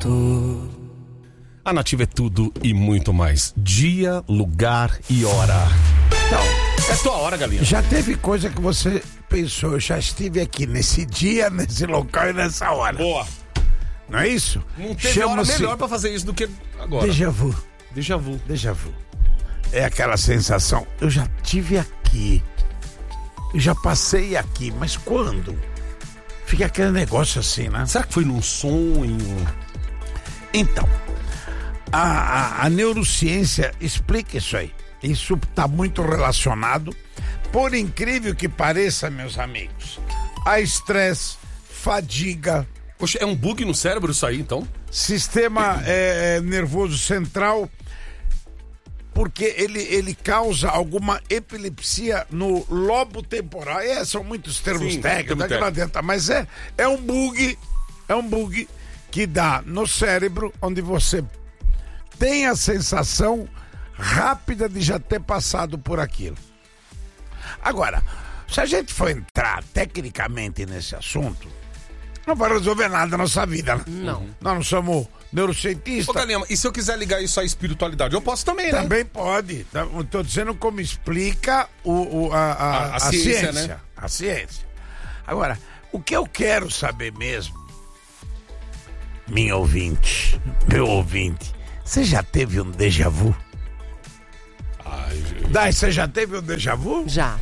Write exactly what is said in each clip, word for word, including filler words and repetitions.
quarto. A Nativa é tudo e muito mais. Dia, lugar e hora. Então, é tua hora, galinha. Já teve coisa que você pensou, eu já estive aqui nesse dia, nesse local e nessa hora. Boa. Não é isso? Não teve hora melhor pra fazer isso do que agora. Déjà vu. Déjà vu. Déjà vu. É aquela sensação, eu já tive aqui, eu já passei aqui, mas quando? Fica aquele negócio assim, né? Será que foi num sonho? Então, a, a, a neurociência explica isso aí. Isso está muito relacionado, por incrível que pareça, meus amigos, a estresse, fadiga. Poxa, é um bug no cérebro isso aí, então? Sistema é, nervoso central, porque ele, ele causa alguma epilepsia no lobo temporal. É, são muitos termos Sim, técnicos, termo não adianta, mas é, é um bug, é um bug que dá no cérebro, onde você tem a sensação rápida de já ter passado por aquilo. Agora, se a gente for entrar tecnicamente nesse assunto, não vai resolver nada na nossa vida, né? Não. Nós não somos neurocientistas. Ô, Galinha, e se eu quiser ligar isso à espiritualidade? Eu posso também, né? Também pode. Estou dizendo como explica o, o, a, a, A- a a ciência, ciência. né? A ciência. Agora, o que eu quero saber mesmo, minha ouvinte, meu ouvinte, você já teve um déjà vu? Ai, Dai, você já teve um déjà vu? Já.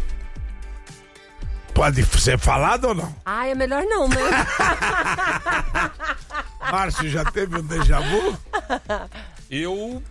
Pode ser falado ou não? Ah, é melhor não, né? Márcio já teve um déjà vu? eu...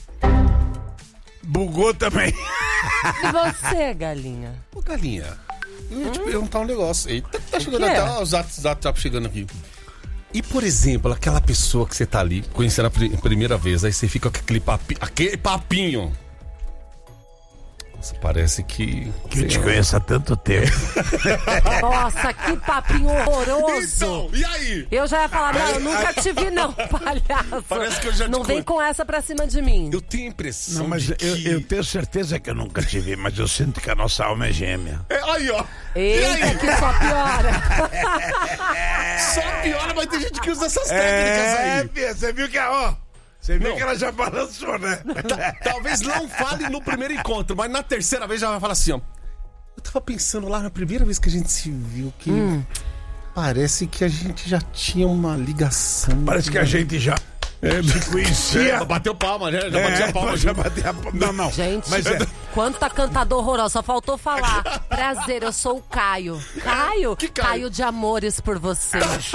Bugou também. E você, galinha? Ô, Galinha, eu ia te perguntar um negócio. Eita, tá chegando quê? até ó, os WhatsApp chegando aqui. E, por exemplo, aquela pessoa que você tá ali, conhecendo a pri- primeira vez, aí você fica com aquele, papi, aquele papinho. Nossa, parece que... Que eu te conheço há tanto tempo. Nossa, que papinho horroroso. Então, e aí? Eu já ia falar, não, eu nunca te vi não, palhaço. Parece que eu já te Não vem conheço. com essa pra cima de mim. Eu tenho a impressão Não, mas de eu, que... eu tenho certeza que eu nunca te vi, mas eu sinto que a nossa alma é gêmea. É, aí, ó. Eita, que só piora. Só piora, mas tem gente que usa essas É, técnicas aí. Bia, você viu que a, ó, você viu Não. que ela já balançou, né? Ta- Talvez não fale no primeiro encontro, mas na terceira vez já vai falar assim, ó. Eu tava pensando lá na primeira vez que a gente se viu que parece que a gente já tinha uma ligação. Parece que a gente já se conhecia. Bateu palma, né? Já É, batia palma. já batia palma. Não, não. Gente, Mas é, quanta cantador horrorosa, só faltou falar. Prazer, eu sou o Caio. Caio? Que Caio? de amores por você. isso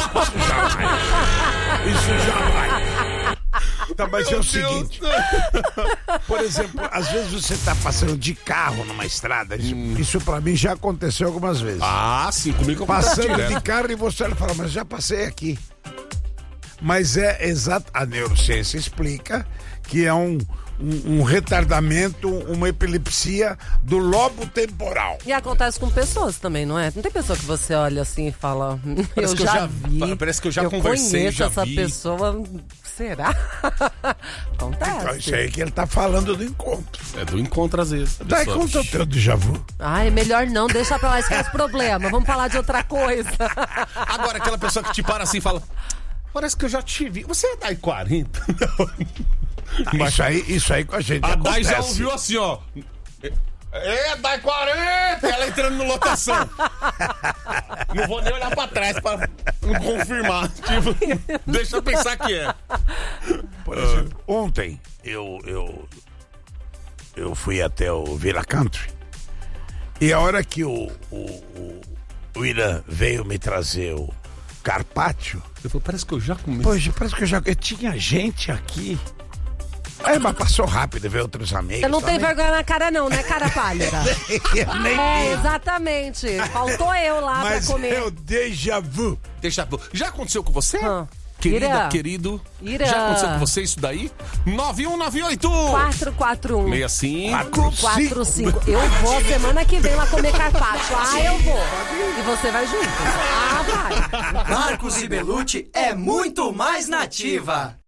já vai. Tá, mas é o Meu seguinte, Deus. por exemplo, às vezes você tá passando de carro numa estrada, isso, isso pra mim já aconteceu algumas vezes. Ah, sim, comigo Passando direto. de carro e você olha e fala, mas já passei aqui. Mas é exato, a neurociência explica que é um, um, um retardamento, uma epilepsia do lobo temporal. E acontece com pessoas também, não é? Não tem pessoa que você olha assim e fala, Parece eu que eu já, já- vi. parece que eu já eu conversei, conheço já essa vi. pessoa. Será? Acontece. Então isso aí que ele tá falando do encontro. É do encontro às vezes. Daí Pessoa- conta o teu déjà vu. Ai, melhor não, deixa pra lá, esquece o problema. Vamos falar de outra coisa. Agora, aquela pessoa que te para assim e fala, parece que eu já te vi. Você é da I quarenta? Mas isso aí, isso aí com a gente A Dai acontece. já ouviu assim, ó. É, Dai quarenta! Ela entrando no lotação. Não vou nem olhar pra trás pra não confirmar. Tipo, deixa eu pensar que é. Por exemplo, ontem eu, eu, eu fui até o Villa Country e a hora que o, o, o, o Irã veio me trazer o carpaccio, Eu falei, parece que eu já comi. poxa, parece que eu já eu tinha gente aqui. Aí, mas passou rápido, ver outros amigos. Você não tem também. vergonha na cara não, né, cara pálida? Eu nem É, vi. exatamente. Faltou eu lá Mas pra comer. é o déjà vu. Deixa. Já aconteceu com você? Hã. Querida, Ira. querido. Ira. Já aconteceu com você isso daí? nove um nove oito quatro quatro um seis cinco quatro cinco. Eu vou semana que vem lá comer carpaccio. Ah, eu vou. E você vai junto. Ah, vai. Marcos e Belucci é muito mais nativa.